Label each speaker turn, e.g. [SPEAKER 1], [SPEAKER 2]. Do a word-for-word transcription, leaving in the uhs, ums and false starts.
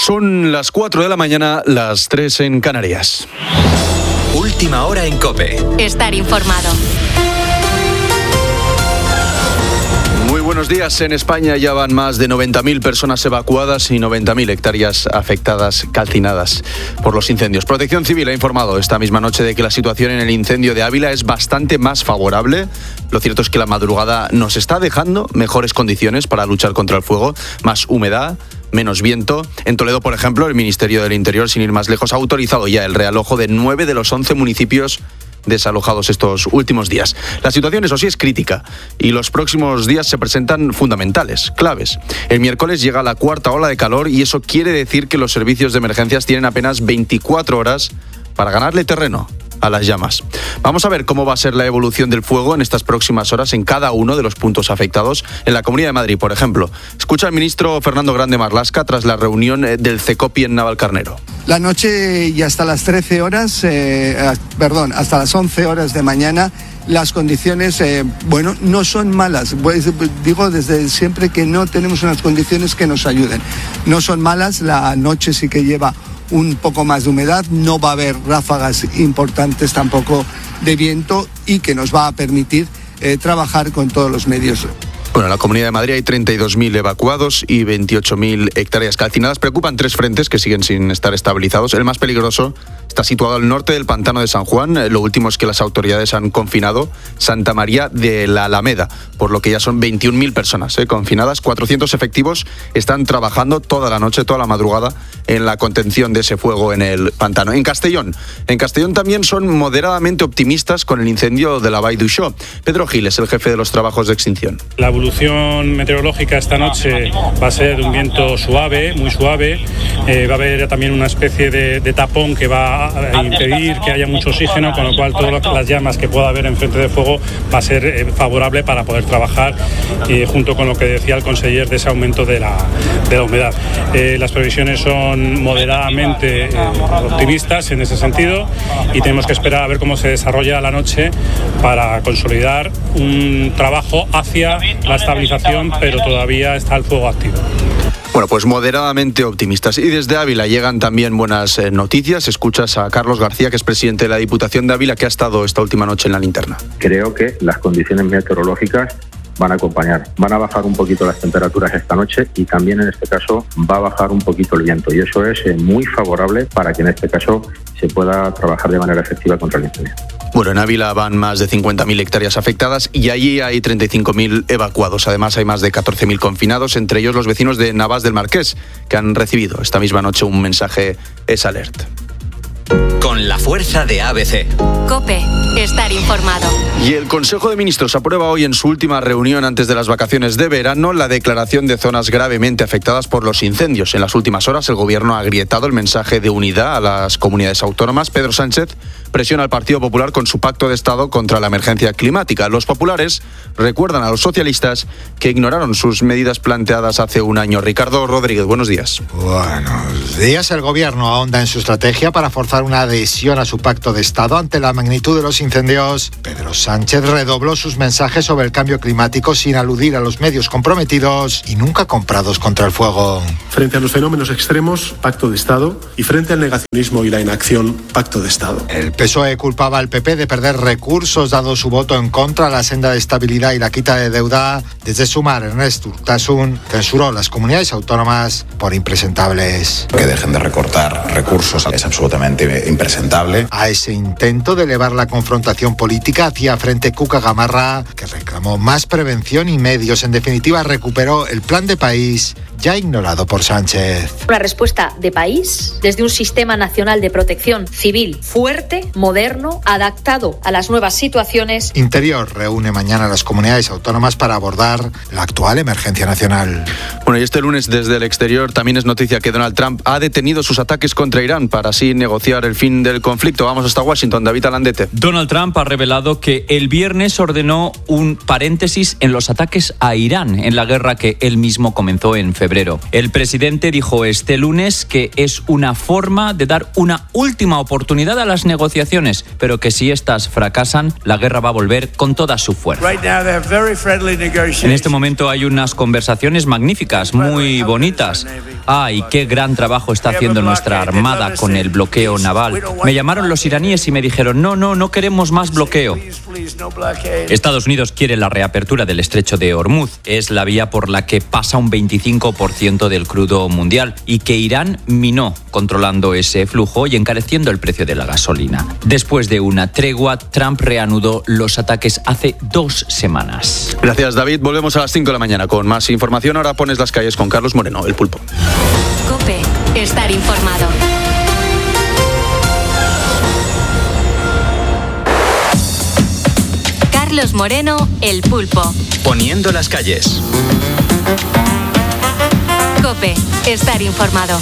[SPEAKER 1] Son las cuatro de la mañana, las tres en Canarias.
[SPEAKER 2] Última hora en COPE.
[SPEAKER 3] Estar informado.
[SPEAKER 1] Muy buenos días. En España ya van más de noventa mil personas evacuadas y noventa mil hectáreas afectadas, calcinadas por los incendios. Protección Civil ha informado esta misma noche de que la situación en el incendio de Ávila es bastante más favorable. Lo cierto es que la madrugada nos está dejando mejores condiciones para luchar contra el fuego, más humedad, menos viento. En Toledo, por ejemplo, el Ministerio del Interior, sin ir más lejos, ha autorizado ya el realojo de nueve de los once municipios desalojados estos últimos días. La situación, eso sí, es crítica y los próximos días se presentan fundamentales, claves. El miércoles llega la cuarta ola de calor y eso quiere decir que los servicios de emergencias tienen apenas veinticuatro horas para ganarle terreno a las llamas. Vamos a ver cómo va a ser la evolución del fuego en estas próximas horas en cada uno de los puntos afectados. En la Comunidad de Madrid, por ejemplo, escucha al ministro Fernando Grande Marlaska tras la reunión del CECOPI en Navalcarnero.
[SPEAKER 4] La noche y hasta las trece horas, eh, perdón, hasta las once horas de mañana, las condiciones, eh, bueno, no son malas. Pues, digo desde siempre que no tenemos unas condiciones que nos ayuden. No son malas, la noche sí que lleva un poco más de humedad, no va a haber ráfagas importantes tampoco de viento y que nos va a permitir eh, trabajar con todos los medios.
[SPEAKER 1] Bueno, en la Comunidad de Madrid hay treinta y dos mil evacuados y veintiocho mil hectáreas calcinadas. Preocupan tres frentes que siguen sin estar estabilizados. El más peligroso está situado al norte del Pantano de San Juan. Lo último es que las autoridades han confinado Santa María de la Alameda, por lo que ya son veintiún mil personas ¿eh? confinadas. cuatrocientos efectivos están trabajando toda la noche, toda la madrugada, en la contención de ese fuego en el pantano. En Castellón, en Castellón también son moderadamente optimistas con el incendio de la Vall d'Uixó. Pedro Gil es el jefe de los trabajos de extinción.
[SPEAKER 5] La evolución meteorológica esta noche va a ser de un viento suave, muy suave. Eh, va a haber también una especie de, de tapón que va a impedir que haya mucho oxígeno, con lo cual todas las llamas que pueda haber en frente de fuego va a ser eh, favorable para poder trabajar, eh, junto con lo que decía el conseller de ese aumento de la, de la humedad. Eh, las previsiones son moderadamente eh, optimistas en ese sentido y tenemos que esperar a ver cómo se desarrolla la noche para consolidar un trabajo hacia la estabilización, pero todavía está el fuego activo.
[SPEAKER 1] Bueno, pues moderadamente optimistas. Y desde Ávila llegan también buenas eh, noticias. Escuchas a Carlos García, que es presidente de la Diputación de Ávila, que ha estado esta última noche en la linterna.
[SPEAKER 6] Creo que las condiciones meteorológicas van a acompañar. Van a bajar un poquito las temperaturas esta noche y también en este caso va a bajar un poquito el viento. Y eso es eh, muy favorable para que en este caso se pueda trabajar de manera efectiva contra el incendio.
[SPEAKER 1] Bueno, en Ávila van más de cincuenta mil hectáreas afectadas y allí hay treinta y cinco mil evacuados. Además, hay más de catorce mil confinados, entre ellos los vecinos de Navas del Marqués, que han recibido esta misma noche un mensaje S Alert.
[SPEAKER 2] Con la fuerza de A B C.
[SPEAKER 3] COPE. Estar informado.
[SPEAKER 1] Y el Consejo de Ministros aprueba hoy en su última reunión antes de las vacaciones de verano la declaración de zonas gravemente afectadas por los incendios. En las últimas horas el Gobierno ha agrietado el mensaje de unidad a las comunidades autónomas. Pedro Sánchez presiona al Partido Popular con su pacto de Estado contra la emergencia climática. Los populares recuerdan a los socialistas que ignoraron sus medidas planteadas hace un año. Ricardo Rodríguez, buenos días.
[SPEAKER 7] Buenos días. El Gobierno ahonda en su estrategia para forzar una adhesión a su pacto de Estado ante la magnitud de los incendios. Pedro Sánchez redobló sus mensajes sobre el cambio climático sin aludir a los medios comprometidos y nunca comprados contra el fuego.
[SPEAKER 8] Frente a los fenómenos extremos, pacto de Estado, y frente al negacionismo y la inacción, pacto de Estado.
[SPEAKER 7] El P S O E culpaba al P P de perder recursos dado su voto en contra a la senda de estabilidad y la quita de deuda. Desde Sumar, Ernest Urtasun censuró las comunidades autónomas por impresentables.
[SPEAKER 9] Que dejen de recortar recursos es absolutamente impresentable.
[SPEAKER 7] A ese intento de elevar la confrontación política hacía frente Cuca Gamarra, que reclamó más prevención y medios. En definitiva, recuperó el plan de país ya ignorado por Sánchez.
[SPEAKER 10] Una respuesta de país desde un sistema nacional de protección civil fuerte, moderno, adaptado a las nuevas situaciones.
[SPEAKER 7] Interior reúne mañana a las comunidades autónomas para abordar la actual emergencia nacional.
[SPEAKER 1] Bueno, y este lunes desde el exterior también es noticia que Donald Trump ha detenido sus ataques contra Irán para así negociar el fin del conflicto. Vamos hasta Washington, David Alandete.
[SPEAKER 11] Donald Trump ha revelado que el viernes ordenó un paréntesis en los ataques a Irán en la guerra que él mismo comenzó en febrero. El presidente dijo este lunes que es una forma de dar una última oportunidad a las negociaciones, pero que si estas fracasan, la guerra va a volver con toda su fuerza. En este momento hay unas conversaciones magníficas, muy bonitas. ¡Ay, qué gran trabajo está haciendo nuestra armada con el bloqueo naval! Me llamaron los iraníes y me dijeron, no, no, no queremos más bloqueo. Estados Unidos quiere la reapertura del estrecho de Hormuz. Es la vía por la que pasa un veinticinco por ciento del crudo mundial y que Irán minó, controlando ese flujo y encareciendo el precio de la gasolina. Después de una tregua, Trump reanudó los ataques hace dos semanas.
[SPEAKER 1] Gracias, David. Volvemos a las cinco de la mañana con más información. Ahora pones las calles con Carlos Moreno, el Pulpo.
[SPEAKER 3] COPE. Estar informado. Carlos Moreno, el Pulpo.
[SPEAKER 2] Poniendo las calles.
[SPEAKER 3] COPE. Estar informado.